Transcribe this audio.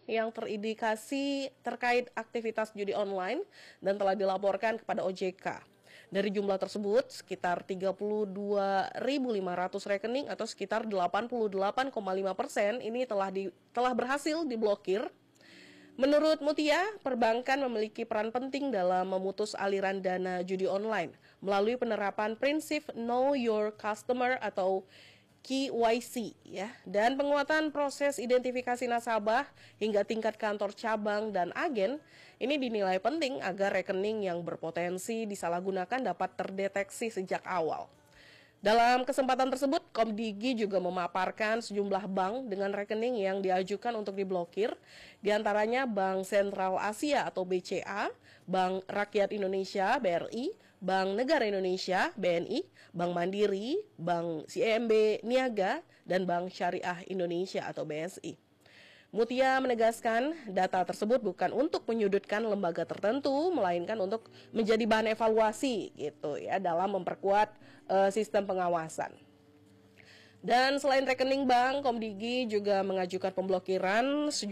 yang terindikasi terkait aktivitas judi online dan telah dilaporkan kepada OJK. Dari jumlah tersebut, sekitar 32.500 rekening atau sekitar 88,5% ini telah berhasil diblokir. Menurut Mutia, perbankan memiliki peran penting dalam memutus aliran dana judi online melalui penerapan prinsip Know Your Customer atau KYC ya, dan penguatan proses identifikasi nasabah hingga tingkat kantor cabang dan agen. Ini dinilai penting agar rekening yang berpotensi disalahgunakan dapat terdeteksi sejak awal. Dalam kesempatan tersebut, Komdigi juga memaparkan sejumlah bank dengan rekening yang diajukan untuk diblokir, diantaranya Bank Sentral Asia atau BCA, Bank Rakyat Indonesia (BRI), Bank Negara Indonesia (BNI), Bank Mandiri, Bank CIMB Niaga, dan Bank Syariah Indonesia atau BSI. Mutia menegaskan data tersebut bukan untuk menyudutkan lembaga tertentu, melainkan untuk menjadi bahan evaluasi gitu ya dalam memperkuat sistem pengawasan. Dan selain rekening bank, Komdigi juga mengajukan pemblokiran